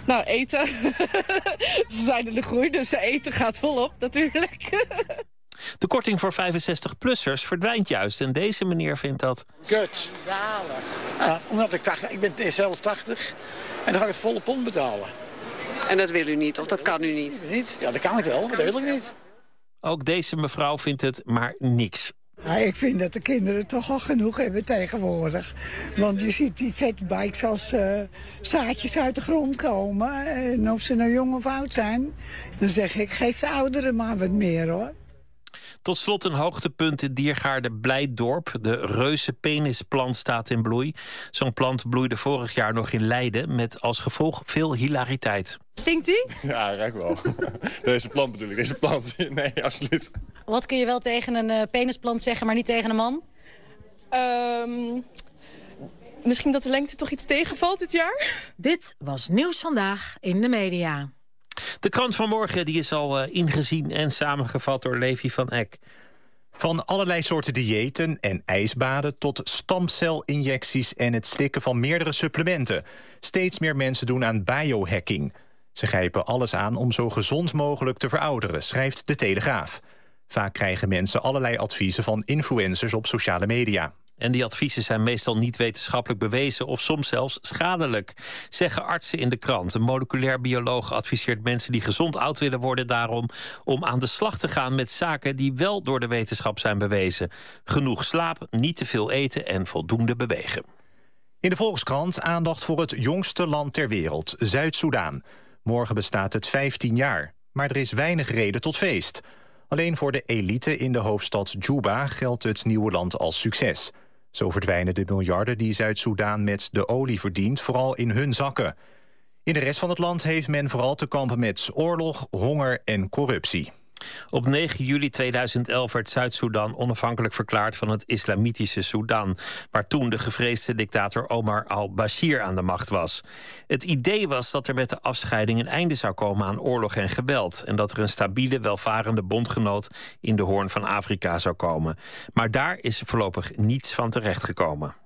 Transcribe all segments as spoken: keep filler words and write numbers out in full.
Nou, eten. Ze zijn in de groei, dus eten gaat volop natuurlijk. De korting voor vijfenzestig-plussers verdwijnt juist. En deze meneer vindt dat... Kut. Uh, omdat ik dacht, ik ben zelf tachtig en dan ga ik het volle pond betalen. En dat wil u niet, of dat kan u niet? niet? Ja, dat kan ik wel, maar dat wil ik niet. Ook deze mevrouw vindt het maar niks. Ja, ik vind dat de kinderen toch al genoeg hebben tegenwoordig. Want je ziet die fatbikes als uh, zaadjes uit de grond komen. En of ze nou jong of oud zijn, dan zeg ik, geef de ouderen maar wat meer, hoor. Tot slot een hoogtepunt in Diergaarde Blijdorp. De reuze penisplant staat in bloei. Zo'n plant bloeide vorig jaar nog in Leiden... met als gevolg veel hilariteit. Stinkt die? Ja, ruikt wel. Deze plant bedoel ik, deze plant. Nee, absoluut. Wat kun je wel tegen een uh, penisplant zeggen, maar niet tegen een man? Um, misschien dat de lengte toch iets tegenvalt dit jaar? Dit was Nieuws Vandaag in de media. De krant van morgen die is al uh, ingezien en samengevat door Levi van Eck. Van allerlei soorten diëten en ijsbaden tot stamcelinjecties en het slikken van meerdere supplementen. Steeds meer mensen doen aan biohacking. Ze grijpen alles aan om zo gezond mogelijk te verouderen, schrijft De Telegraaf. Vaak krijgen mensen allerlei adviezen van influencers op sociale media. En die adviezen zijn meestal niet wetenschappelijk bewezen of soms zelfs schadelijk, zeggen artsen in de krant. Een moleculair bioloog adviseert mensen die gezond oud willen worden daarom om aan de slag te gaan met zaken die wel door de wetenschap zijn bewezen. Genoeg slaap, niet te veel eten en voldoende bewegen. In de Volkskrant aandacht voor het jongste land ter wereld, Zuid-Soedan. Morgen bestaat het vijftien jaar, maar er is weinig reden tot feest. Alleen voor de elite in de hoofdstad Juba geldt het nieuwe land als succes. Zo verdwijnen de miljarden die Zuid-Soedan met de olie verdient vooral in hun zakken. In de rest van het land heeft men vooral te kampen met oorlog, honger en corruptie. Op negen juli tweeduizend elf werd Zuid-Soedan onafhankelijk verklaard van het islamitische Soedan, waar toen de gevreesde dictator Omar al-Bashir aan de macht was. Het idee was dat er met de afscheiding een einde zou komen aan oorlog en geweld en dat er een stabiele, welvarende bondgenoot in de Hoorn van Afrika zou komen. Maar daar is voorlopig niets van terechtgekomen.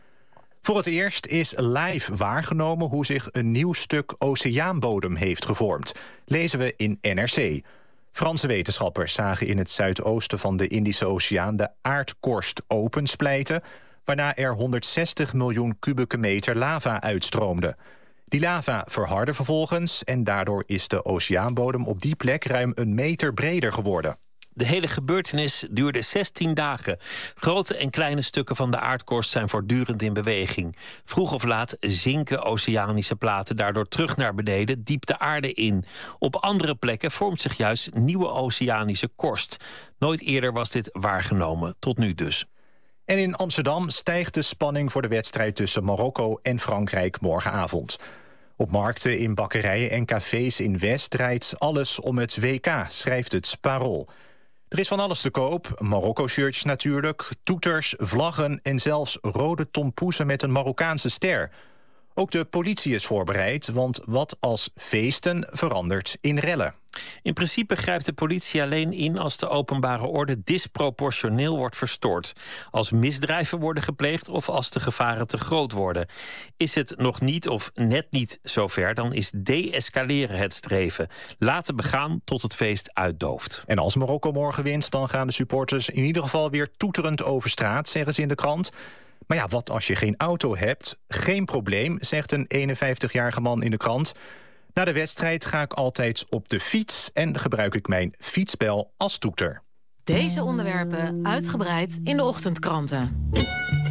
Voor het eerst is live waargenomen hoe zich een nieuw stuk oceaanbodem heeft gevormd. Lezen we in N R C. Franse wetenschappers zagen in het zuidoosten van de Indische Oceaan de aardkorst opensplijten, waarna er honderdzestig miljoen kubieke meter lava uitstroomde. Die lava verhardde vervolgens en daardoor is de oceaanbodem op die plek ruim een meter breder geworden. De hele gebeurtenis duurde zestien dagen. Grote en kleine stukken van de aardkorst zijn voortdurend in beweging. Vroeg of laat zinken oceanische platen daardoor terug naar beneden, diep de aarde in. Op andere plekken vormt zich juist nieuwe oceanische korst. Nooit eerder was dit waargenomen, tot nu dus. En in Amsterdam stijgt de spanning voor de wedstrijd tussen Marokko en Frankrijk morgenavond. Op markten, in bakkerijen en cafés in West draait alles om het W K, schrijft het Parool. Er is van alles te koop, Marokko-shirtjes natuurlijk, toeters, vlaggen en zelfs rode tompoezen met een Marokkaanse ster. Ook de politie is voorbereid, want wat als feesten verandert in rellen. In principe grijpt de politie alleen in als de openbare orde disproportioneel wordt verstoord. Als misdrijven worden gepleegd of als de gevaren te groot worden. Is het nog niet of net niet zover, dan is de-escaleren het streven. Laten begaan tot het feest uitdooft. En als Marokko morgen wint, dan gaan de supporters in ieder geval weer toeterend over straat, zeggen ze in de krant. Maar ja, wat als je geen auto hebt? Geen probleem, zegt een eenenvijftigjarige man in de krant. Na de wedstrijd ga ik altijd op de fiets en gebruik ik mijn fietsbel als toeter. Deze onderwerpen uitgebreid in de ochtendkranten.